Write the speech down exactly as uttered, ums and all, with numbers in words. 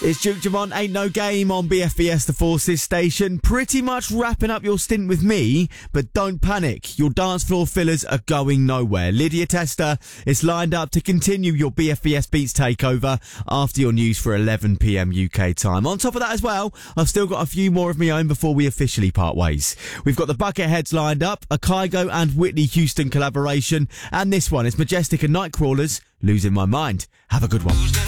It's Duke Jamont, Ain't No Game on B F B S The Forces station. Pretty much wrapping up your stint with me, but don't panic. Your dance floor fillers are going nowhere. Lydia Tester is lined up to continue your B F B S Beats takeover after your news for eleven p m U K time. On top of that as well, I've still got a few more of my own before we officially part ways. We've got the Bucketheads lined up, a Kygo and Whitney Houston collaboration, and this one is Majestic and Nightcrawlers, Losing My Mind. Have a good one.